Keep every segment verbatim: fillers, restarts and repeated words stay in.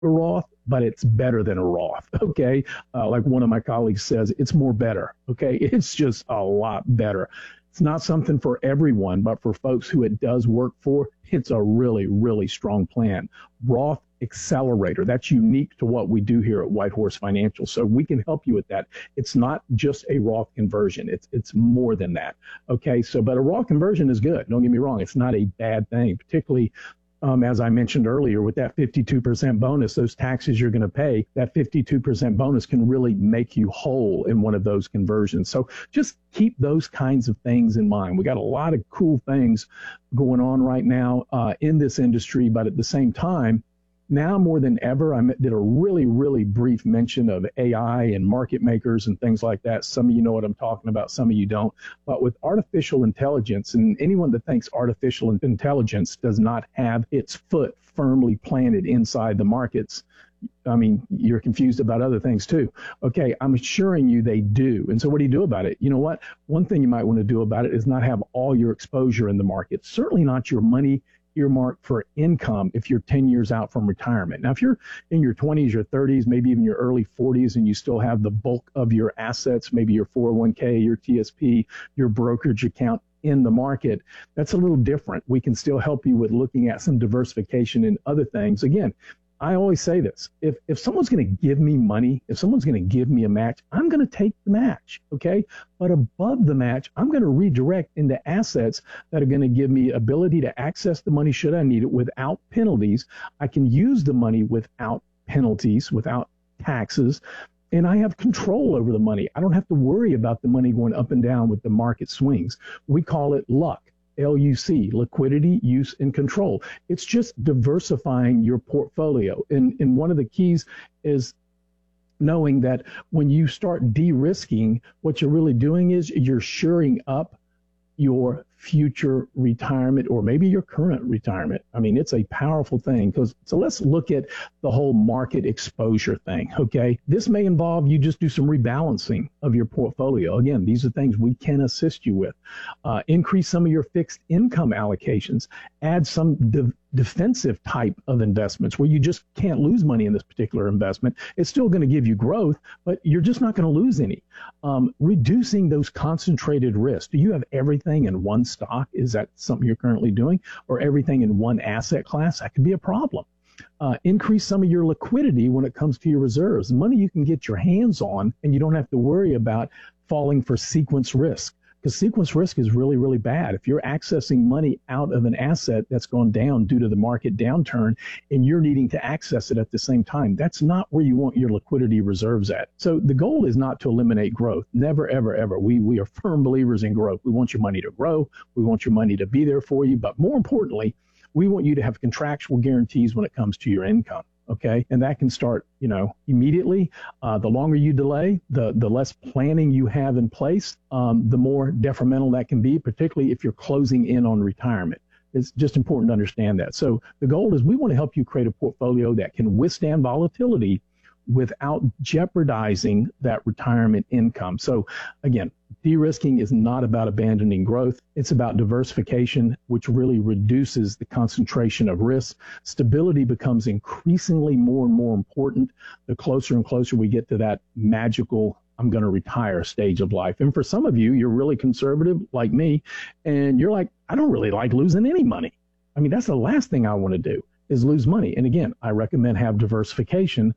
a Roth, but it's better than a Roth. Okay. Uh, like one of my colleagues says, it's more better. Okay. It's just a lot better. It's not something for everyone, but for folks who it does work for, it's a really, really strong plan. Roth Accelerator. That's unique to what we do here at Whitehorse Financial. So we can help you with that. It's not just a Roth conversion. It's it's more than that. Okay. So, but a Roth conversion is good. Don't get me wrong. It's not a bad thing, particularly Um, as I mentioned earlier, with that fifty-two percent bonus, those taxes you're going to pay, that fifty-two percent bonus can really make you whole in one of those conversions. So just keep those kinds of things in mind. We got a lot of cool things going on right now uh, in this industry, but at the same time, now more than ever, I did a really, really brief mention of A I and market makers and things like that. Some of you know what I'm talking about, some of you don't. But with artificial intelligence, and anyone that thinks artificial intelligence does not have its foot firmly planted inside the markets, I mean, you're confused about other things too. Okay, I'm assuring you they do. And so what do you do about it? You know what? One thing you might want to do about it is not have all your exposure in the market, certainly not your money earmarked for income if you're ten years out from retirement. Now, if you're in your twenties, your thirties, maybe even your early forties, and you still have the bulk of your assets, maybe your four oh one k, your T S P, your brokerage account in the market, that's a little different. We can still help you with looking at some diversification and other things. Again, I always say this, if if someone's going to give me money, if someone's going to give me a match, I'm going to take the match, okay? But above the match, I'm going to redirect into assets that are going to give me ability to access the money should I need it without penalties. I can use the money without penalties, without taxes, and I have control over the money. I don't have to worry about the money going up and down with the market swings. We call it luck. L U C, liquidity, use, and control. It's just diversifying your portfolio. And, and one of the keys is knowing that when you start de-risking, what you're really doing is you're shoring up your future retirement or maybe your current retirement. I mean, it's a powerful thing. Because so let's look at the whole market exposure thing. Okay, this may involve you just do some rebalancing of your portfolio. Again, these are things we can assist you with. Uh, increase some of your fixed income allocations. Add some de- defensive type of investments where you just can't lose money in this particular investment. It's still going to give you growth, but you're just not going to lose any. Um, reducing those concentrated risks. Do you have everything in one stock? Is that something you're currently doing? Or everything in one asset class? That could be a problem. Uh, increase some of your liquidity when it comes to your reserves. Money you can get your hands on, and you don't have to worry about falling for sequence risk. Because sequence risk is really, really bad. If you're accessing money out of an asset that's gone down due to the market downturn and you're needing to access it at the same time, that's not where you want your liquidity reserves at. So the goal is not to eliminate growth. Never, ever, ever. We, we are firm believers in growth. We want your money to grow. We want your money to be there for you. But more importantly, we want you to have contractual guarantees when it comes to your income. Okay. And that can start, you know, immediately. Uh, the longer you delay, the, the less planning you have in place, um, the more detrimental that can be, particularly if you're closing in on retirement. It's just important to understand that. So the goal is we want to help you create a portfolio that can withstand volatility without jeopardizing that retirement income. So again, de-risking is not about abandoning growth. It's about diversification, which really reduces the concentration of risk. Stability becomes increasingly more and more important the closer and closer we get to that magical I'm going to retire stage of life. And for some of you, you're really conservative like me, and you're like, I don't really like losing any money. I mean, that's the last thing I want to do is lose money. And again, I recommend have diversification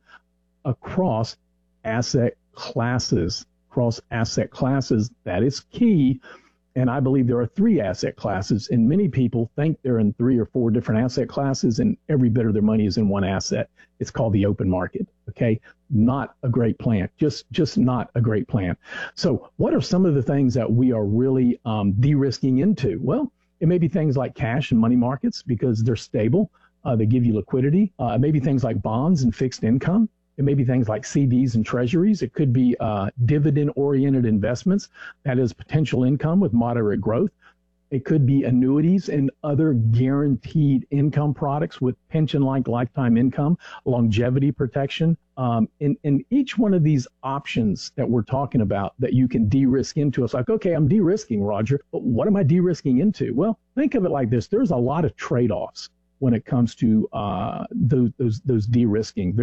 across asset classes, across asset classes. That is key. And I believe there are three asset classes, and many people think they're in three or four different asset classes, and every bit of their money is in one asset. It's called the open market. Okay. Not a great plan. Just, just not a great plan. So what are some of the things that we are really um, de-risking into? Well, it may be things like cash and money markets because they're stable. Uh, they give you liquidity. Uh, maybe things like bonds and fixed income. It may be things like C Ds and treasuries. It could be uh, dividend-oriented investments. That is potential income with moderate growth. It could be annuities and other guaranteed income products with pension-like lifetime income, longevity protection. Um, and, and each one of these options that we're talking about that you can de-risk into, it's like, okay, I'm de-risking, Roger, but what am I de-risking into? Well, think of it like this. There's a lot of trade-offs when it comes to uh, those those those de-risking.